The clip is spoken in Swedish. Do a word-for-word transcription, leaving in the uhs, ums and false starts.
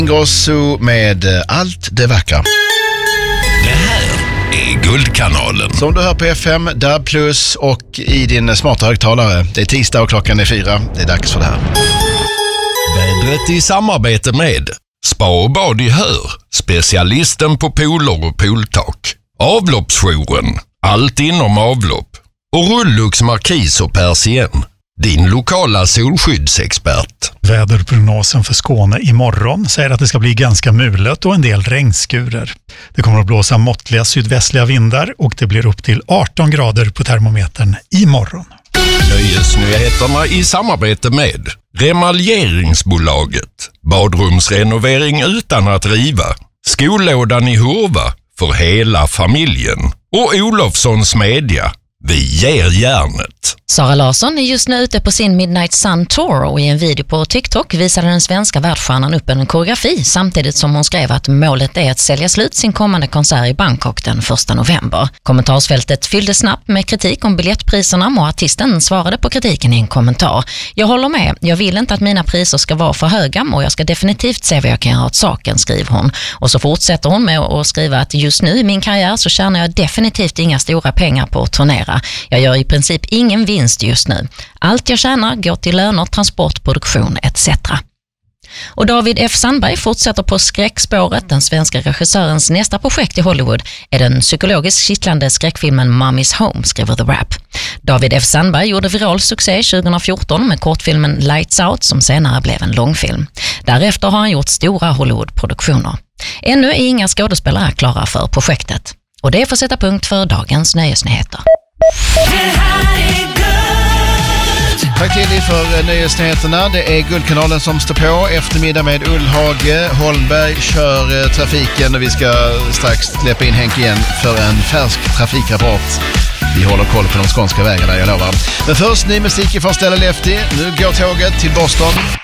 Grosso med Allt det vackra. Det här är Guldkanalen. Som du hör på F M, D A B plus och i din smarta högtalare. Det är tisdag och klockan är fyra. Det är dags för det här. Vädret i samarbete med Spa och bad i Hör, specialisten på pooler och pooltak. Avloppsjouren, allt inom avlopp. Och Rullux Markis och Persien, din lokala solskyddsexpert. Väderprognosen för Skåne imorgon säger att det ska bli ganska mulet och en del regnskurer. Det kommer att blåsa måttliga sydvästliga vindar och det blir upp till arton grader på termometern imorgon. Nöjesnyheterna i samarbete med Remaljeringsbolaget. Badrumsrenovering utan att riva. Skollådan i Hurva för hela familjen. Och Olofssons Media. Vi ger järnet. Sara Larsson är just nu ute på sin Midnight Sun Tour och i en video på TikTok visade den svenska världsstjärnan upp en koreografi samtidigt som hon skrev att målet är att sälja slut sin kommande konsert i Bangkok den första november. Kommentarsfältet fyllde snabbt med kritik om biljettpriserna och artisten svarade på kritiken i en kommentar. Jag håller med, jag vill inte att mina priser ska vara för höga och jag ska definitivt se vad jag kan göra åt saken, skriver hon. Och så fortsätter hon med att skriva att just nu i min karriär så tjänar jag definitivt inga stora pengar på att turnera. Jag gör i princip ingen vinst just nu. Allt jag tjänar går till löner, transport, produktion et cetera. Och David F. Sandberg fortsätter på skräckspåret. Den svenska regissörens nästa projekt i Hollywood är den psykologiskt kittlande skräckfilmen Mommy's Home, skriver The Wrap. David F. Sandberg gjorde viral succé tjugo fjorton med kortfilmen Lights Out som senare blev en långfilm. Därefter har han gjort stora Hollywood-produktioner. Ännu är inga skådespelare klara för projektet. Och det får sätta punkt för dagens nöjesnyheter. Tack till dig för nöjesnyheterna. Det är Guldkanalen som står på. Eftermiddag med Ullhage. Holmberg kör trafiken och vi ska strax släppa in Henk igen för en färsk trafikrapport. Vi håller koll på de skånska vägarna, jag lovar. Men först ny musik från Stella Lefty. Nu går tåget till Boston.